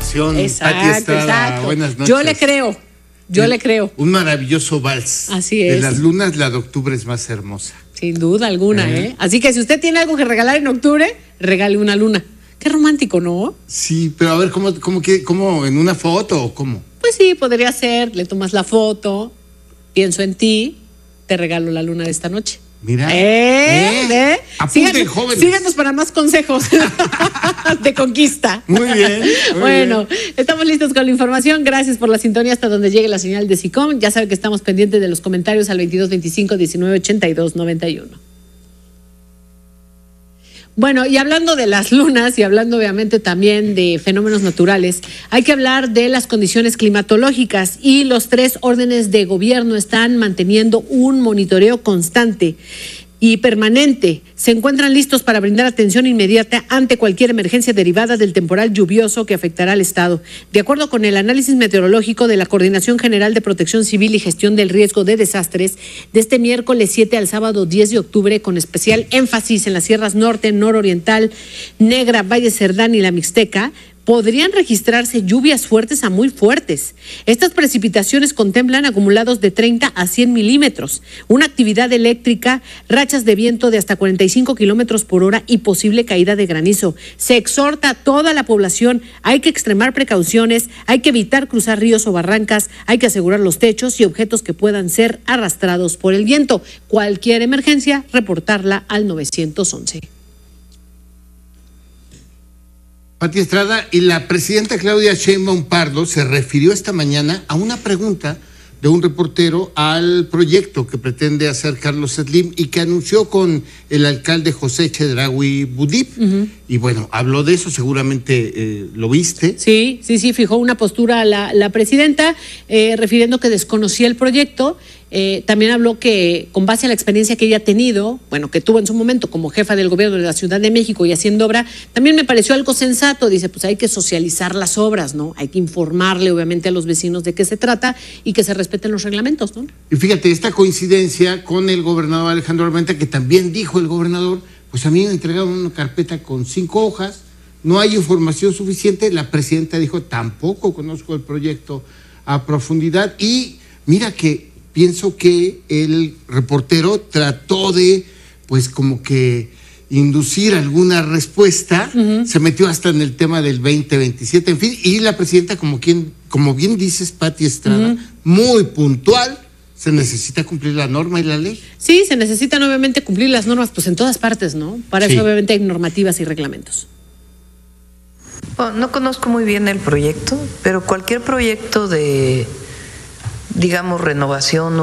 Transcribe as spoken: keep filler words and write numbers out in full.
canción. Exacto, Pati Estrada, exacto. buenas noches. Yo le creo, yo un, le creo. Un maravilloso vals. Así es. De las lunas, la de octubre es más hermosa. Sin duda alguna, ¿eh? ¿eh? Así que si usted tiene algo que regalar en octubre, regale una luna. Qué romántico, ¿no? Sí, pero a ver, ¿cómo, cómo, qué, cómo en una foto o cómo? Pues sí, podría ser, le tomas la foto, pienso en ti, te regalo la luna de esta noche. Mira. ¿Eh? ¿Eh? Apunten, Síganos, jóvenes. síganos para más consejos de conquista. Muy bien. Muy bueno, bien. estamos listos con la información. Gracias por la sintonía hasta donde llegue la señal de SICOM. Ya sabe que estamos pendientes de los comentarios al veintidós veinticinco diecinueve ochenta y dos noventa y uno. Bueno, y hablando de las lunas y hablando obviamente también de fenómenos naturales, hay que hablar de las condiciones climatológicas y los tres órdenes de gobierno están manteniendo un monitoreo constante y permanente. Se encuentran listos para brindar atención inmediata ante cualquier emergencia derivada del temporal lluvioso que afectará al Estado. De acuerdo con el análisis meteorológico de la Coordinación General de Protección Civil y Gestión del Riesgo de Desastres, de este miércoles siete al sábado diez de octubre, con especial énfasis en las sierras norte, nororiental, Negra, Valle Cerdán y la Mixteca, podrían registrarse lluvias fuertes a muy fuertes. Estas precipitaciones contemplan acumulados de treinta a cien milímetros, una actividad eléctrica, rachas de viento de hasta cuarenta y cinco kilómetros por hora y posible caída de granizo. Se exhorta a toda la población, hay que extremar precauciones, hay que evitar cruzar ríos o barrancas, hay que asegurar los techos y objetos que puedan ser arrastrados por el viento. Cualquier emergencia, reportarla al nueve once. Pati Estrada, y la presidenta Claudia Sheinbaum Pardo se refirió esta mañana a una pregunta de un reportero al proyecto que pretende hacer Carlos Slim y que anunció con el alcalde José Chedraui Budip. Uh-huh. Y bueno, habló de eso, seguramente eh, lo viste. Sí, sí, sí, fijó una postura la, la presidenta, eh, refiriendo que desconocía el proyecto. Eh, también habló que con base a la experiencia que ella ha tenido, bueno, que tuvo en su momento como jefa del gobierno de la Ciudad de México y haciendo obra, también me pareció algo sensato. Dice, pues hay que socializar las obras, ¿no? Hay que informarle obviamente a los vecinos de qué se trata y que se respeten los reglamentos, ¿no? Y fíjate, esta coincidencia con el gobernador Alejandro Armenta, que también dijo el gobernador, pues a mí me entregaron una carpeta con cinco hojas, no hay información suficiente. La presidenta dijo, tampoco conozco el proyecto a profundidad. Y mira que pienso que el reportero trató de, pues como que inducir alguna respuesta, uh-huh. Se metió hasta en el tema del veinte veintisiete, en fin, y la presidenta, como quien, como bien dices, Pati Estrada, uh-huh. Muy puntual. ¿Se necesita cumplir la norma y la ley? Sí, se necesitan obviamente cumplir las normas, pues en todas partes, ¿no? Para sí. Eso obviamente hay normativas y reglamentos. Bueno, no conozco muy bien el proyecto, pero cualquier proyecto de, digamos, renovación